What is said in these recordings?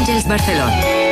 Àngels Barceló.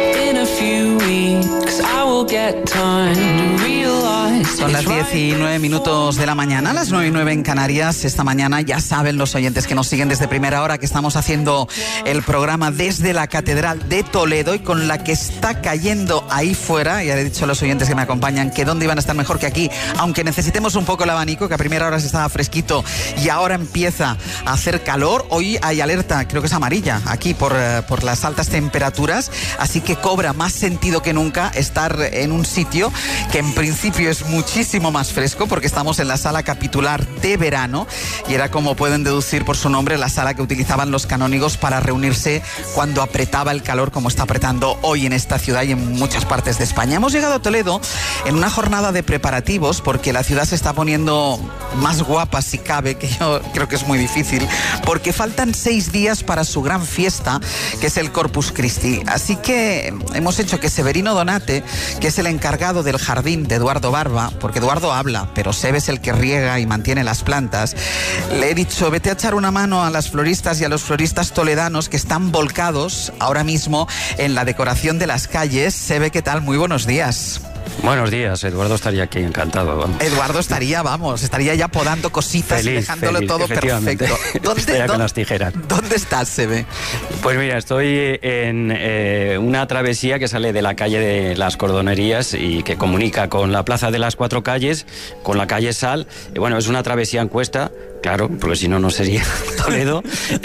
Son las 19 de la mañana, las 9:09 en Canarias. Esta mañana ya saben los oyentes que nos siguen desde primera hora que estamos haciendo el programa desde la Catedral de Toledo, y con la que está cayendo ahí fuera. Ya he dicho a los oyentes que me acompañan que dónde iban a estar mejor que aquí, aunque necesitemos un poco el abanico, que a primera hora se estaba fresquito y ahora empieza a hacer calor. Hoy hay alerta, creo que es amarilla, aquí por las altas temperaturas, así que cobra más sentido que nunca estar en un sitio que en principio es muchísimo más fresco, porque estamos en la sala capitular de verano, y era, como pueden deducir por su nombre, la sala que utilizaban los canónigos para reunirse cuando apretaba el calor, como está apretando hoy en esta ciudad y en muchas partes de España. Hemos llegado a Toledo en una jornada de preparativos, porque la ciudad se está poniendo más guapa, si cabe, que yo creo que es muy difícil, porque faltan 6 días para su gran fiesta, que es el Corpus Christi. Así que hemos hecho que Severino Donate, que es el encargado del jardín de Eduardo Barba, porque Eduardo habla, pero Sebe es el que riega y mantiene las plantas, le he dicho, vete a echar una mano a las floristas y a los floristas toledanos que están volcados ahora mismo en la decoración de las calles. Sebe, ¿qué tal? Muy buenos días. Buenos días, Eduardo estaría aquí encantado. Vamos. Eduardo estaría ya podando cositas y dejándolo todo perfecto. Estaría con las tijeras. ¿Dónde estás, Sebe? Pues mira, estoy en una travesía que sale de la calle de las Cordonerías y que comunica con la Plaza de las Cuatro Calles, con la calle Sal. Bueno, es una travesía en cuesta, claro, porque si no, no sería Toledo.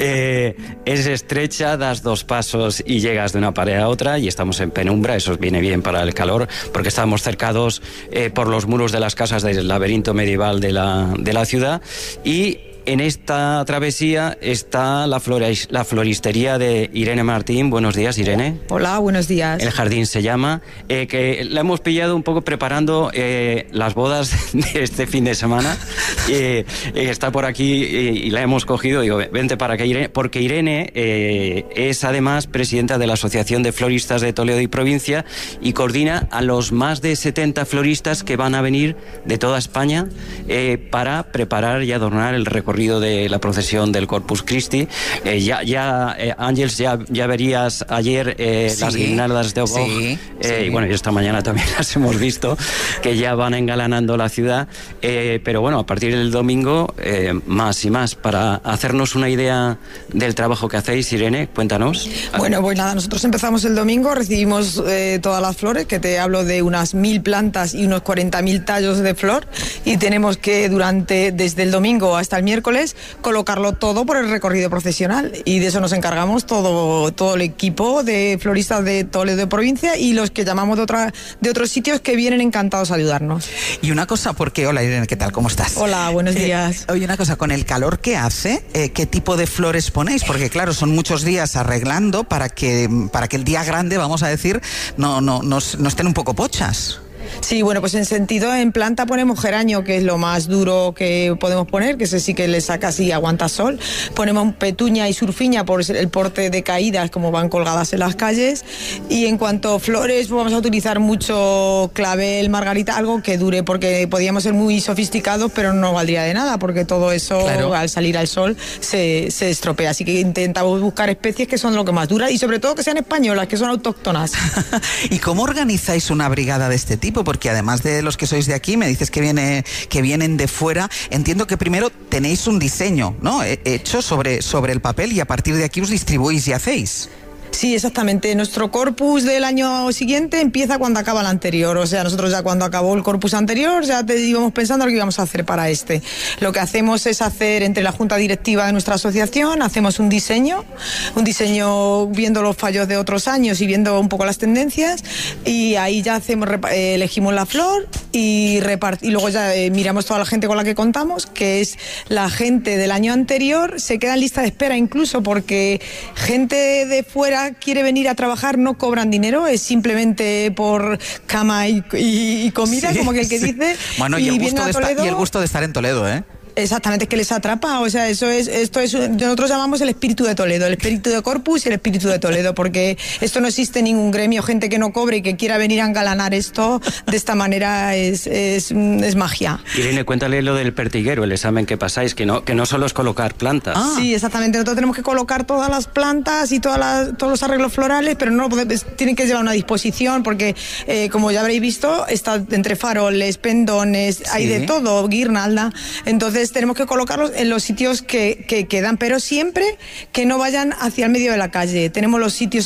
Es estrecha, das 2 pasos y llegas de una pared a otra, y estamos en penumbra. Eso viene bien para el calor, porque estamos cercados por los muros de las casas del laberinto medieval de la ciudad. Y en esta travesía está la floristería de Irene Martín. Buenos días, Irene. Hola, buenos días. El jardín se llama, que la hemos pillado un poco preparando las bodas de este fin de semana. Está por aquí y la hemos cogido. Digo, vente para que Irene, porque Irene es además presidenta de la Asociación de Floristas de Toledo y Provincia, y coordina a los más de 70 floristas que van a venir de toda España para preparar y adornar el recorrido de la procesión del Corpus Christi. Ángels, ya verías ayer sí, las guirnaldas de Obog, sí. Y bueno, y esta mañana también las hemos visto, que ya van engalanando la ciudad, pero bueno, a partir del domingo más y más. Para hacernos una idea del trabajo que hacéis, Irene, cuéntanos. Bueno, pues nada, nosotros empezamos el domingo, recibimos todas las flores, que te hablo de unas 1000 plantas y unos 40.000 tallos de flor, y tenemos que desde el domingo hasta el miércoles colocarlo todo por el recorrido procesional, y de eso nos encargamos todo el equipo de floristas de Toledo de Provincia y los que llamamos de otros sitios, que vienen encantados a ayudarnos. Y una cosa, porque hola Irene, ¿qué tal? ¿Cómo estás? Hola, buenos días. Oye, una cosa, con el calor que hace, ¿qué tipo de flores ponéis? Porque claro, son muchos días arreglando para que el día grande, vamos a decir, no estén un poco pochas. Sí, bueno, pues en planta ponemos geranio, que es lo más duro que podemos poner, que ese sí que le saca así, aguanta sol. Ponemos petuña y surfiña por el porte de caídas, como van colgadas en las calles. Y en cuanto a flores, vamos a utilizar mucho clavel, margarita, algo que dure, porque podíamos ser muy sofisticados, pero no valdría de nada, porque todo eso, claro, al salir al sol se estropea. Así que intentamos buscar especies que son lo que más dura, y sobre todo que sean españolas, que son autóctonas. ¿Y cómo organizáis una brigada de este tipo? Porque además de los que sois de aquí, me dices que vienen de fuera. Entiendo que primero tenéis un diseño, ¿no?, hecho sobre el papel, y a partir de aquí os distribuís y hacéis. Sí, exactamente. Nuestro corpus del año siguiente empieza cuando acaba el anterior. O sea, nosotros ya cuando acabó el corpus anterior ya íbamos pensando lo que íbamos a hacer para este. Lo que hacemos es hacer, entre la junta directiva de nuestra asociación, hacemos un diseño viendo los fallos de otros años y viendo un poco las tendencias, y ahí ya elegimos la flor y luego ya miramos toda la gente con la que contamos, que es la gente del año anterior. Se queda en lista de espera incluso, porque gente de fuera quiere venir a trabajar, no cobran dinero, es simplemente por cama y comida, sí, como que el que dice. Bueno, y el gusto de estar en Toledo, ¿eh? Exactamente, es que les atrapa, o sea, esto es, nosotros llamamos el espíritu de Toledo, el espíritu de Corpus y el espíritu de Toledo, porque esto no existe en ningún gremio, gente que no cobre y que quiera venir a engalanar esto de esta manera es magia. Irene, cuéntale lo del pertiguero, el examen que pasáis, que no solo es colocar plantas. Sí, exactamente, nosotros tenemos que colocar todas las plantas y todos los arreglos florales, pero no tienen que llevar una disposición, porque como ya habréis visto, está entre faroles, pendones, hay de todo, guirnalda, entonces tenemos que colocarlos en los sitios que quedan, pero siempre que no vayan hacia el medio de la calle. Tenemos los sitios